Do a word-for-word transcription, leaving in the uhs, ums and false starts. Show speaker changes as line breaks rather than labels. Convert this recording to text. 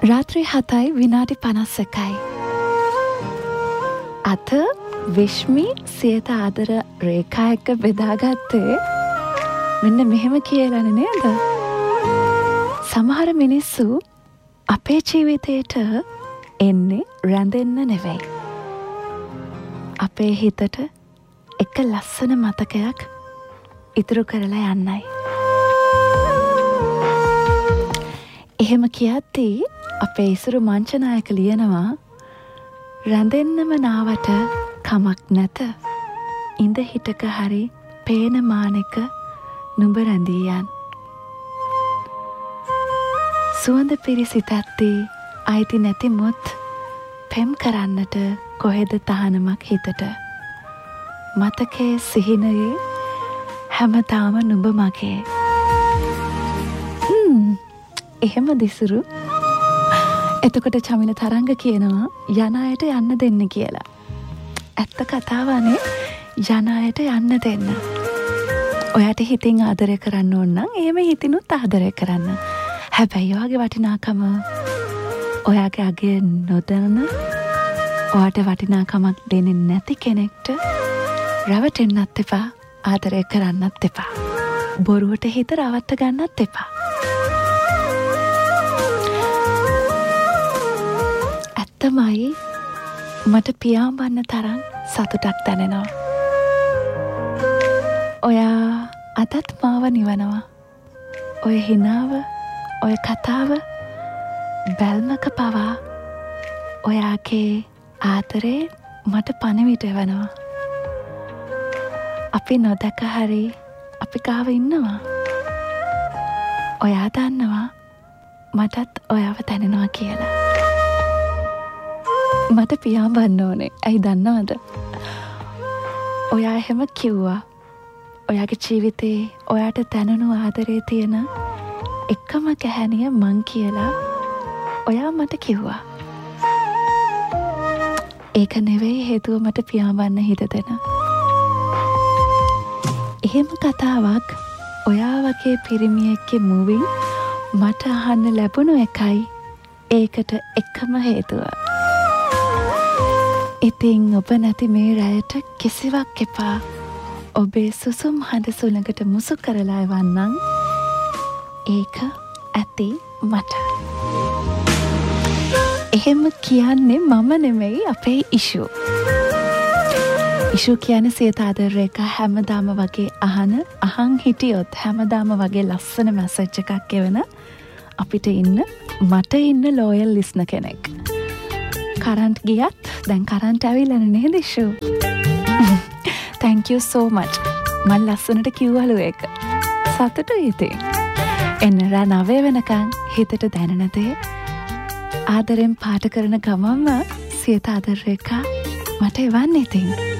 රාත්‍රී හතයි විනාඩි පනස් එකයි. අත විශ්මි සියත ආදර රේඛා එක්ක බෙදාගත්තේ මෙන්න මෙහෙම කියලානේ නේද? සමහර මිනිස්සු අපේ ජීවිතේට එන්නේ රැඳෙන්න නෙවෙයි. අපේ හිතට එක ලස්සන මතකයක් ඉතුරු කරලා යන්නයි. එහෙම කියද්දී අපේ ඉසුරු මංචනායක ලියනවා රැඳෙන්නම නාවට කමක් නැත. ඉඳ හිටක හරි පේන මානෙක නුඹ රැඳීයන්. සුවඳ පිරිසිතත්දී අයිති නැති මුත් පෙම් කරන්නට කොහෙද තහනමක් හිතට. මතකයේ සිහිනයේ හැමතාම නුඹ මගේ. එහෙම දිසුරු. එතකොට චමිල තරංග කියනවා යන අයට යන්න දෙන්න කියලා. ඇත්ත කතාවනේ යන අයට යන්න දෙන්න. ඔයාට හිතින් ආදරය කරන්න ඕන නම් එහෙම හිතිනුත් ආදරය කරන්න. හැබැයි ඔයාගේ වටිනාකම ඔයාගේ අගේ නොදන්න ඔයාට වටිනාකමක් දෙන්නේ නැති කෙනෙක්ට රැවටෙන්නත් එපා, ආදරය කරන්නත් එපා. බොරුවට හිත රවට්ට ගන්නත් එපා. තමයි මට පියාඹන්න තරම් සතුටක් දැනෙනවා. ඔයා අදත් මාව නිවනවා. ඔය හිනාව, ඔය කතාව, බැල්මක පවා ඔයාගේ ආදරේ මට පණිවිඩ වෙනවා. අපි නොදැක හරි අපි ගාව ඉන්නවා. ඔයා දන්නවා මටත් ඔයාව දැනෙනවා කියලා. මට පියාඹන්න ඕනේ. ඇයි දන්නවද? ඔයා එහෙම කිව්වා. ඔයාගේ ජීවිතේ ඔයාට දැනුණු ආදරේ තියෙන එකම ගැහැණිය මං කියලා ඔයා මට කිව්වා. ඒක නෙවෙයි හේතුව මට පියාඹන්න හිත දෙන. එහෙම කතාවක් ඔයා වගේ පිරිමියෙක්ගේ මුවින් මට අහන්න ලැබුණු එකයි ඒකට එකම හේතුව. ඉතින් ඔබ නැති මේ රැයට කිසිවක් එපා. ඔබේ සුසුම් හඬ සුළඟට මුසු කරලා එවන්නම්. ඒක ඇති මට. එහෙම කියන්නේ මම නෙමෙයි අපේ ඉෂු. ඉෂු කියන්නේ සියත ආදර රේඛා හැමදාම වගේ අහන අහන් හිටියොත් හැමදාම වගේ ලස්සන මැසේජ් එකක් එවන අපිට ඉන්න මට ඉන්න ලෝයල් ලිස්නර් කෙනෙක්. කරන්ට් ගියත් දැන් කරන්ට් ඇවිල්ලා නේද issue? thank you so much. මම ලස්සනට කිව්වලු ඒක. සතුටුයි ඉතින්. එන්න රා නවය වෙනකන් හිතට දැනෙන දේ ආදරෙන් පාට කරන ගමන්ම සියත ආදර රේඛා මට එවන්න ඉතින්.